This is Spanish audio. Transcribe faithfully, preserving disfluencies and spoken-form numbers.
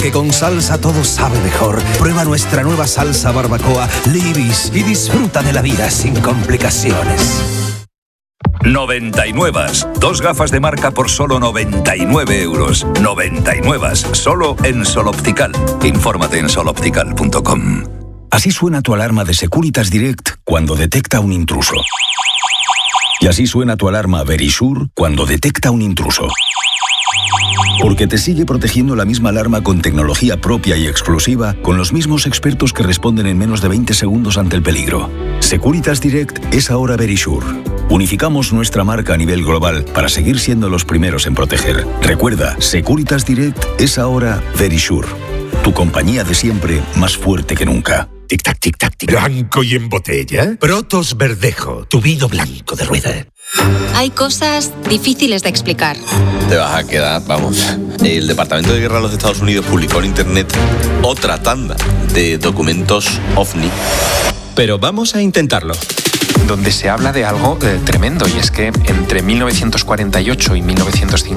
porque con salsa todo sabe mejor. Prueba nuestra nueva salsa barbacoa, Libis, y disfruta de la vida sin complicaciones. noventa y nueve. Dos gafas de marca por solo noventa y nueve euros. noventa y nueve. Solo en Sol Optical. Infórmate en sol optical punto com. Así suena tu alarma de Securitas Direct cuando detecta un intruso. Y así suena tu alarma Verisure cuando detecta un intruso. Porque te sigue protegiendo la misma alarma con tecnología propia y exclusiva, con los mismos expertos que responden en menos de veinte segundos ante el peligro. Securitas Direct es ahora Verisure. Unificamos nuestra marca a nivel global para seguir siendo los primeros en proteger. Recuerda, Securitas Direct es ahora Verisure. Tu compañía de siempre, más fuerte que nunca. Tic-tac, tic-tac, tic. Blanco y en botella. Protos Verdejo, tu vino blanco de rueda. Hay cosas difíciles de explicar. Te vas a quedar, vamos. El Departamento de Guerra de los Estados Unidos publicó en Internet otra tanda de documentos OVNI. Pero vamos a intentarlo. Donde se habla de algo eh, tremendo, y es que entre mil novecientos cuarenta y ocho y mil novecientos cincuenta